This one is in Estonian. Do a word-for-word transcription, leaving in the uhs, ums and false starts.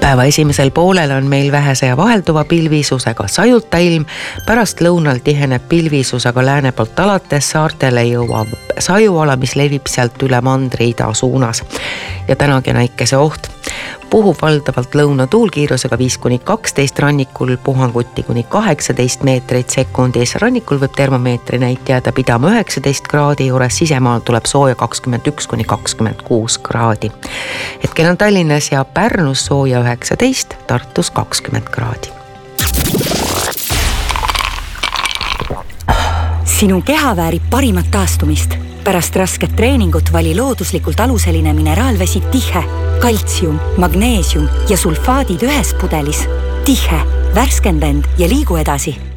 Päeva esimesel poolel on meil vähese ja vahelduva pilvisusega sajulta ilm, pärast lõunal tiheneb pilvisusega lääne poolt alates saartele jõuab sajuala, mis levib sealt üle mandri ida suunas ja tänagi on äikese oht. Puhub valdavalt lõunatuul kiirusega viis kuni kaksteist, rannikul puhanguti kuni kaheksateist meetrit sekundis. Rannikul võib termomeetri näit jääda pidama üheksateist kraadi juures, sisemaal tuleb sooja kakskümmend üks kuni kakskümmend kuus kraadi. Hetkel on Tallinnas ja Pärnus sooja üheksateist, Tartus kakskümmend kraadi. Sinu keha väärib parimat taastumist. Pärast rasket treeningut vali looduslikult aluseline mineraalvesi Tihe. Kaltsium, magneesium ja sulfaadid ühes pudelis. Tihe, värskenda end ja liigu edasi.